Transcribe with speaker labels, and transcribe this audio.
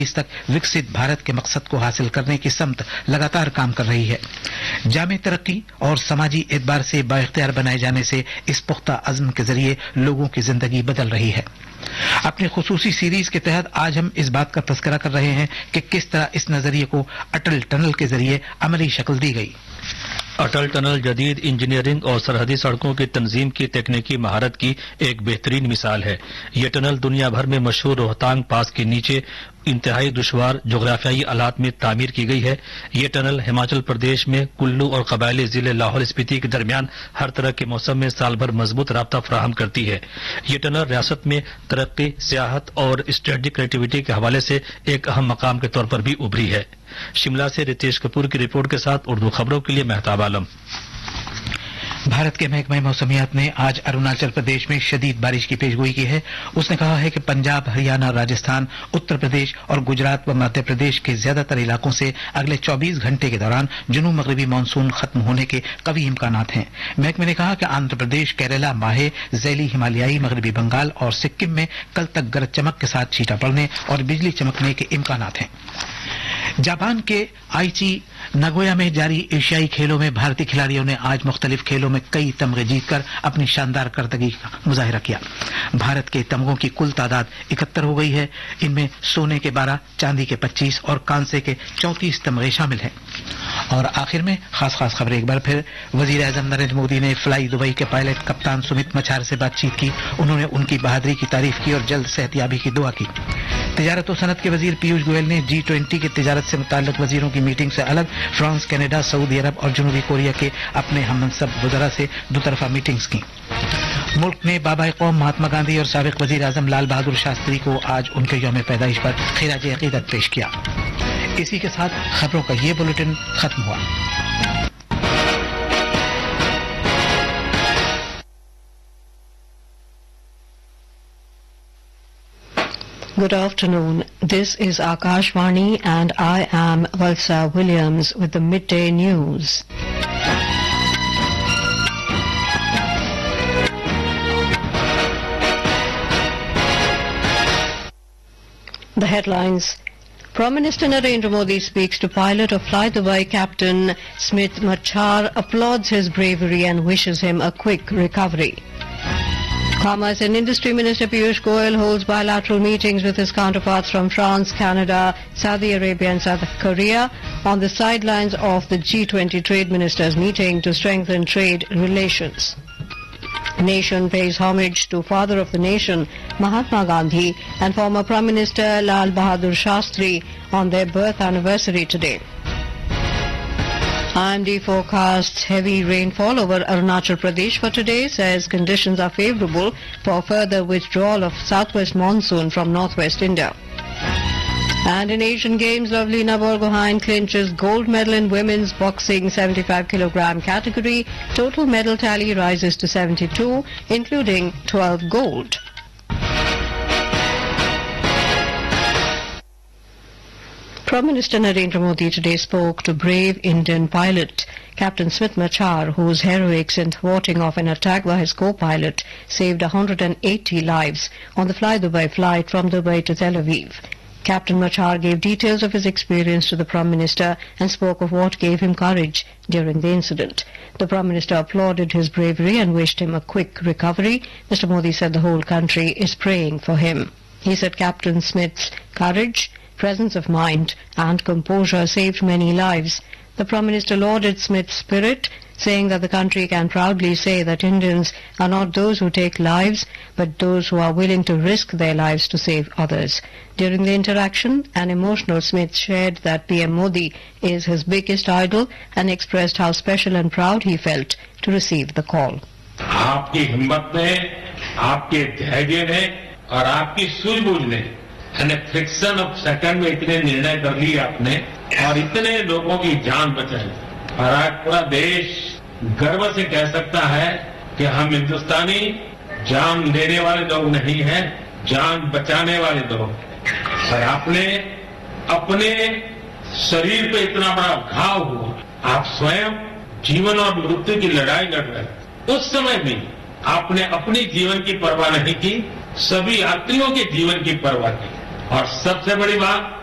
Speaker 1: इस तक विकसित भारत के मकसद को हासिल करने की समत लगातार काम कर रही है। जामे तरक्की और समाजी एतबार से बाइख्तियार बनाए जाने से इस पुख्ता अज़्म के जरिए लोगों की जिंदगी बदल रही है। अपनी खुसूसी सीरीज के तहत आज हम इस बात का तज़किरा कर रहे हैं कि किस तरह इस नजरिए को अटल टनल के जरिए अमली शक्ल दी गई।
Speaker 2: अटल टनल जदीद इंजीनियरिंग और सरहदी सड़कों की तंजीम की तकनीकी महारत की एक बेहतरीन मिसाल है। ये टनल दुनिया भर में मशहूर रोहतांग पास के नीचे इंतहाई दुश्वार जोग्राफियाई हालात में तामीर की गई है। ये टनल हिमाचल प्रदेश में कुल्लू और कबायली जिले लाहौल स्पीति के दरमियान हर तरह के मौसम में साल भर मजबूत राब्ता फराहम करती है। ये टनल रियासत में तरक्की, सियाहत और स्ट्रेटेजिक कनेक्टिविटी के हवाले से एक अहम मकाम के तौर पर भी उभरी है। शिमला से रितेश कपूर की रिपोर्ट के साथ उर्दू खबरों के लिए मेहताब आलम।
Speaker 1: भारत के महकमा मौसमियात ने आज अरुणाचल प्रदेश में शदीद बारिश की पेशगोई की है। उसने कहा है कि पंजाब, हरियाणा, राजस्थान, उत्तर प्रदेश और गुजरात व मध्य प्रदेश के ज्यादातर इलाकों से अगले 24 घंटे के दौरान जनूब मगरबी मानसून खत्म होने के कवी इम्कानात हैं। महकमे ने कहा कि आंध्र प्रदेश, केरला, माहे, ज़ैली हिमालयाई, मगरबी बंगाल और सिक्किम में कल तक गरज चमक के साथ छींटा पड़ने और बिजली चमकने के इम्कानात हैं। जापान के आइची नगोया में जारी एशियाई खेलों में भारतीय खिलाड़ियों ने आज मुख्तलिफ खेलों में कई तमगे जीतकर अपनी शानदार करतगी का मुजाहिरा किया। भारत के तमगों की कुल तादाद 71 हो गई है। इनमें सोने के 12, चांदी के 25 और कांसे के 34 तमगे शामिल हैं। और आखिर में खास खबरें एक बार फिर। वजीर आजम नरेंद्र मोदी ने फ्लाई दुबई के पायलट कप्तान सुमित मछार से बातचीत की। उन्होंने उनकी बहादुरी की तारीफ की और जल्द सेहतयाबी की दुआ की। तिजारत और सनत के वजीर पीयूष गोयल ने G20 के तिजारत से मुताल्लिक वजीरों की मीटिंग से अलग फ्रांस, कनाडा, सऊदी अरब और जनूबी कोरिया के अपने हममनसब वज़रा से दोतरफा मीटिंग्स की। मुल्क में बाबा कौम महात्मा गांधी और साबिक वजीर आजम लाल बहादुर शास्त्री को आज उनके यौम पैदाइश पर खिराज अकीदत पेश किया। इसी के साथ खबरों का ये बुलेटिन खत्म हुआ।
Speaker 3: Good afternoon. This is Akashvani and I am Valsa Williams with the midday news. The headlines. Prime Minister Narendra Modi speaks to pilot of Fly Dubai Captain Smith Machar, applauds his bravery and wishes him a quick recovery. Commerce and Industry Minister Piyush Goyal holds bilateral meetings with his counterparts from France, Canada, Saudi Arabia and South Korea on the sidelines of the G20 Trade Ministers meeting to strengthen trade relations. The nation pays homage to Father of the Nation Mahatma Gandhi and former Prime Minister Lal Bahadur Shastri on their birth anniversary today. IMD forecasts heavy rainfall over Arunachal Pradesh for today, says conditions are favourable for further withdrawal of southwest monsoon from northwest India. And in Asian Games, Lovelina Borgohain clinches gold medal in women's boxing 75 kg category. Total medal tally rises to 72, including 12 gold. Prime Minister Narendra Modi today spoke to brave Indian pilot Captain Smith Machar, whose heroics in thwarting of an attack by his co-pilot saved 180 lives on the Fly Dubai flight from Dubai to Tel Aviv. Captain Machar gave details of his experience to the Prime Minister and spoke of what gave him courage during the incident. The Prime Minister applauded his bravery and wished him a quick recovery. Mr. Modi said the whole country is praying for him. He said Captain Smith's courage, presence of mind and composure saved many lives. The Prime Minister lauded Smith's spirit, saying that the country can proudly say that Indians are not those who take lives, but those who are willing to risk their lives to save others. During the interaction, an emotional Smith shared that PM Modi is his biggest idol and expressed how special and proud he felt to receive the call.
Speaker 4: आपकी हिम्मत ने, आपके धैर्य ने और आपकी सूझबूझ ने फ्रिक्शन ऑफ सेकंड में इतने निर्णय कर लिए आपने और इतने लोगों की जान बचाई और आज पूरा देश गर्व से कह सकता है कि हम हिंदुस्तानी जान लेने वाले लोग नहीं हैं, जान बचाने वाले लोग। और आपने अपने शरीर पे इतना बड़ा घाव हुआ, आप स्वयं जीवन और मृत्यु की लड़ाई लड़ रहे। उस समय भी आपने अपनी जीवन की परवाह नहीं की, सभी यात्रियों के जीवन की परवाह की। और सबसे बड़ी बात,